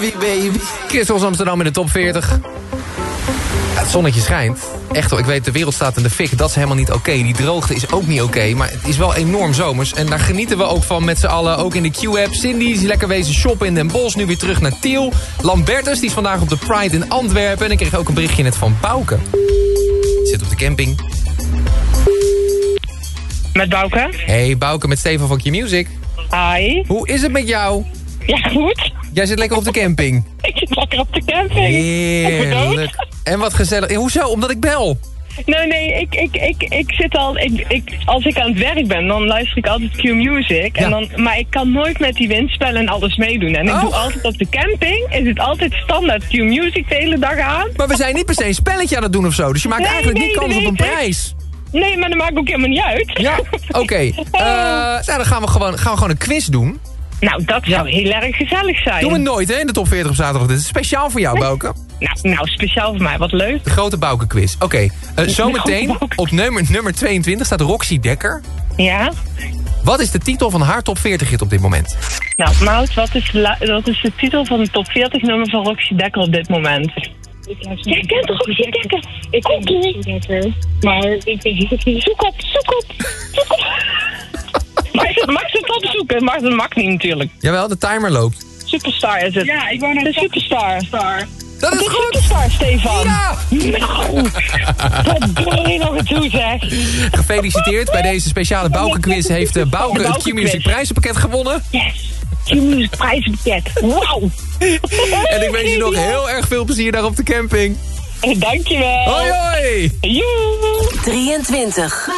heavy, baby. Christels Amsterdam in de top 40. Ja, het zonnetje schijnt. Echt hoor, ik weet, de wereld staat in de fik. Dat is helemaal niet oké. Die droogte is ook niet oké. Maar het is wel enorm zomers. En daar genieten we ook van met z'n allen. Ook in de Q-app. Cindy is lekker wezen shoppen in Den Bosch. Nu weer terug naar Tiel. Lambertus, die is vandaag op de Pride in Antwerpen. En ik kreeg ook een berichtje net van Bouke. Zit op de camping. Met Bouke. Hey Bouke, met Stefan van Q-Music. Hi. Hoe is het met jou? Ja, goed. Jij zit lekker op de camping. Ik zit lekker op de camping. Heerlijk. En wat gezellig. Hoezo? Omdat ik bel. Nee, ik zit al... als ik aan het werk ben, dan luister ik altijd Q-Music. Ja. Maar ik kan nooit met die windspellen en alles meedoen. En ik doe altijd op de camping, is het altijd standaard Q-Music de hele dag aan. Maar we zijn niet per se een spelletje aan het doen of zo. Dus je maakt eigenlijk niet kans op een prijs. Nee, maar dat maakt ook helemaal niet uit. Ja, oké. Nou, dan gaan we gewoon een quiz doen. Nou, dat zou heel erg gezellig zijn. Doen we nooit, hè, in de top 40 op zaterdag. Dit is speciaal voor jou, Bouke. Nou, speciaal voor mij. Wat leuk. De grote Bouke-quiz. Oké, zometeen op nummer 22 staat Roxy Dekker. Ja? Wat is de titel van haar top 40 hit op dit moment? Nou, Maud, wat is de titel van de top 40 nummer van Roxy Dekker op dit moment? Jij kent toch Roxy Dekker? Ik ken Roxy Dekker. Maar ik weet niet of je... Zoek op. Mag ze het opzoeken? Maar dat mag niet natuurlijk. Jawel, de timer loopt. Superstar is het. Ja, ik wou naar de Superstar. Dat is de goed! Superstar, Stefan. Ja! Nou, wat doe je nog toe, zeg. Gefeliciteerd. Bij deze speciale Bouke-quiz heeft Bouke het Q-Music prijzenpakket gewonnen. Yes, Q-Music prijzenpakket. Wauw. En ik wens je nog heel erg veel plezier daar op de camping. Dankjewel. Hoi hoi! Joe. 23.